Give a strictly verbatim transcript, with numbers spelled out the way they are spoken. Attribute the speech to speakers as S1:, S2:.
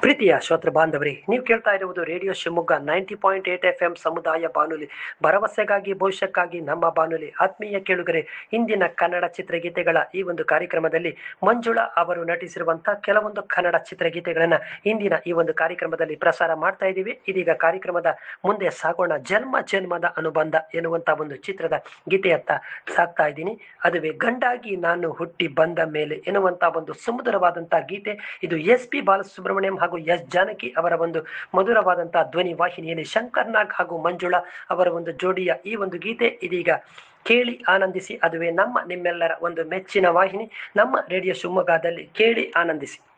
S1: ಪ್ರೀತಿಯ ಶ್ರೋತೃ ಬಾಂಧವರೇ, ನೀವು ಕೇಳ್ತಾ ಇರುವುದು radio Shivamogga ninety point eight F M ಸಮುದಾಯ ಬಾನುಲಿ, ಭರವಸೆಗಾಗಿ ಭವಿಷ್ಯಕ್ಕಾಗಿ ನಮ್ಮ ಬಾನುಲಿ. ಆತ್ಮೀಯ ಕೇಳುಗರೆ, ಇಂದಿನ ಕನ್ನಡ ಚಿತ್ರಗೀತೆಗಳ ಈ ಒಂದು ಕಾರ್ಯಕ್ರಮದಲ್ಲಿ ಮಂಜುಳಾ ಅವರು ನಟಿಸಿರುವಂತಹ ಕೆಲವೊಂದು ಕನ್ನಡ ಚಿತ್ರಗೀತೆಗಳನ್ನ ಇಂದಿನ ಈ ಒಂದು ಕಾರ್ಯಕ್ರಮದಲ್ಲಿ ಪ್ರಸಾರ ಮಾಡ್ತಾ ಇದ್ದೀವಿ. ಇದೀಗ ಕಾರ್ಯಕ್ರಮದ ಮುಂದೆ ಸಾಗೋಣ. ಜನ್ಮ ಜನ್ಮದ ಅನುಬಂಧ ಎನ್ನುವಂತ ಒಂದು ಚಿತ್ರದ ಗೀತೆಯತ್ತ ಸಾಕ್ತಾ ಇದ್ದೀನಿ. ಅದುವೇ ಗಂಡಾಗಿ ನಾನು ಹುಟ್ಟಿ ಬಂದ ಮೇಲೆ ಎನ್ನುವಂತ ಒಂದು ಸುಮಧುರವಾದಂತಹ ಗೀತೆ. ಇದು ಎಸ್ ಪಿ ಬಾಲಸುಬ್ರಹ್ಮಣ್ಯಂ ಹಾಗೂ ಎಸ್ ಜಾನಕಿ ಅವರ ಒಂದು ಮಧುರವಾದಂತಹ ಧ್ವನಿ ವಾಹಿನಿಯಲ್ಲಿ ಶಂಕರ್ ನಾಗ್ ಹಾಗೂ ಮಂಜುಳಾ ಅವರ ಒಂದು ಜೋಡಿಯ ಈ ಒಂದು ಗೀತೆ ಇದೀಗ ಕೇಳಿ ಆನಂದಿಸಿ. ಅದುವೇ ನಮ್ಮ ನಿಮ್ಮೆಲ್ಲರ ಒಂದು ಮೆಚ್ಚಿನ ವಾಹಿನಿ, ನಮ್ಮ ರೇಡಿಯೋ ಶಿವಮೊಗ್ಗದಲ್ಲಿ ಕೇಳಿ ಆನಂದಿಸಿ.